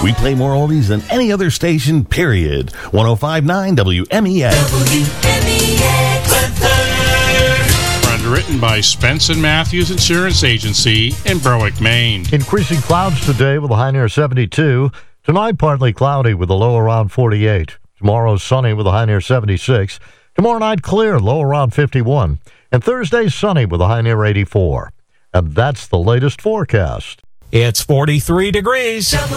We play more oldies than any other station, period. 105.9 WMEX. Underwritten by Spence & Matthews Insurance Agency in Berwick, Maine. Increasing clouds today with a high near 72. Tonight, partly cloudy with a low around 48. Tomorrow, sunny with a high near 76. Tomorrow night, clear, low around 51. And Thursday, sunny with a high near 84. And that's the latest forecast. It's 43 degrees.